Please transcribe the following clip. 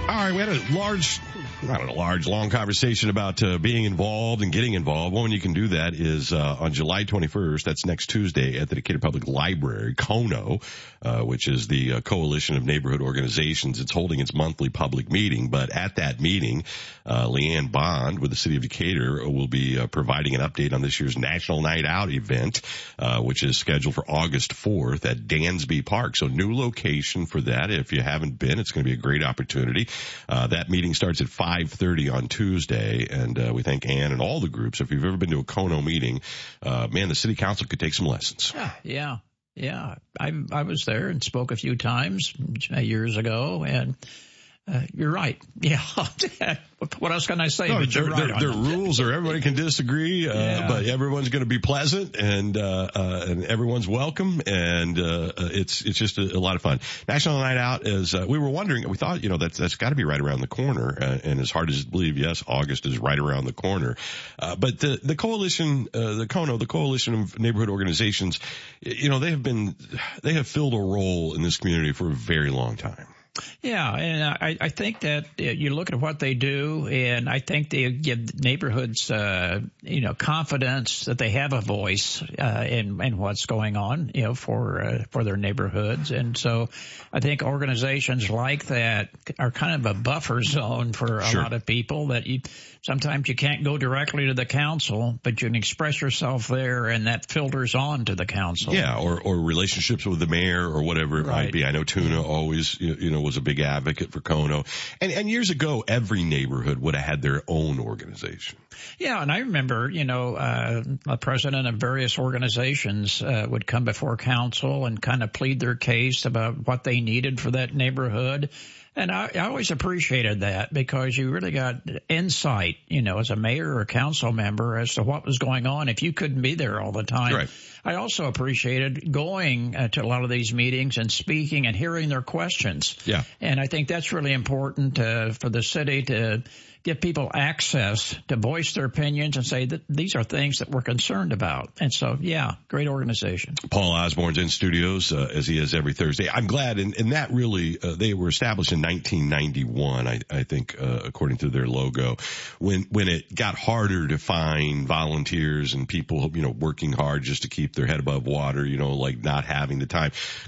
All right, we had a long conversation about being involved and getting involved. One way you can do that is on July 21st, that's next Tuesday, at the Decatur Public Library, KONO, which is the Coalition of Neighborhood Organizations. It's holding its monthly public meeting, but at that meeting, Leanne Bond with the City of Decatur will be providing an update on this year's National Night Out event, which is scheduled for August 4th at Dansby Park. So new location for that. If you haven't been, it's going to be a great opportunity. That meeting starts at 5:30 on Tuesday, and we thank Ann and all the groups. If you've ever been to a KONO meeting, man, the city council could take some lessons. Yeah. I was there and spoke a few times years ago, and you're right. Yeah. What else can I say? No, but you're right. There are rules, or everybody can disagree, but everyone's going to be pleasant, and everyone's welcome, and it's just a lot of fun. National Night Out is, we were wondering, we thought, that's got to be right around the corner, and as hard as to believe, yes, August is right around the corner. But the coalition, the KONO, the Coalition of Neighborhood Organizations, they have filled a role in this community for a very long time. Yeah, and I think that you look at what they do, and I think they give neighborhoods, confidence that they have a voice in what's going on, for their neighborhoods. And so I think organizations like that are kind of a buffer zone for a lot of people that sometimes you can't go directly to the council, but you can express yourself there, and that filters on to the council. Yeah, or relationships with the mayor or whatever it might be. I know Tuna always, was a big advocate for KONO. And years ago, every neighborhood would have had their own organization. Yeah, and I remember, a president of various organizations would come before council and kind of plead their case about what they needed for that neighborhood. And I always appreciated that, because you really got insight, as a mayor or a council member, as to what was going on if you couldn't be there all the time. Right. I also appreciated going to a lot of these meetings and speaking and hearing their questions. Yeah. And I think that's really important for the city to give people access to voice their opinions and say that these are things that we're concerned about. And so, great organization. Paul Osborne's in studios, as he is every Thursday. I'm glad, and that really, they were established in 1991, I think, according to their logo, when it got harder to find volunteers and people, working hard just to keep their head above water, like not having the time.